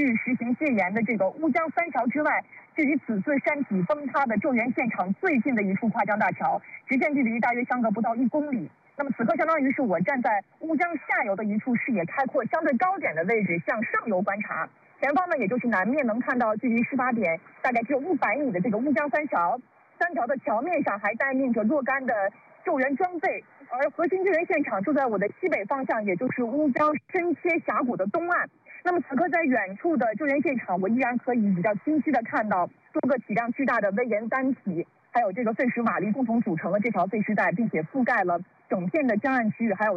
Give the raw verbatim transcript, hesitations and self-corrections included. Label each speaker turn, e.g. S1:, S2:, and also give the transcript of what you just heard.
S1: 实行戒严的这个乌江三桥之外，距离此次山体崩塌的救援现场最近的一处跨江大桥，直线距离大约相隔不到一公里。那么此刻相当于是我站在乌江下游的一处视野开阔、相对高点的位置向上游观察，前方呢也就是南面能看到距离事发点大概只有一百米的这个乌江三桥，三桥的桥面上还待命着若干的救援装备，而核心救援现场就在我的西北方向，也就是乌江深切峡谷的东岸。那么此刻在远处的救援现场，我依然可以比较清晰的看到多个体量巨大的危岩单体，还有这个碎石瓦砾共同组成了这条废石带，并且覆盖了整片的江岸区域，还有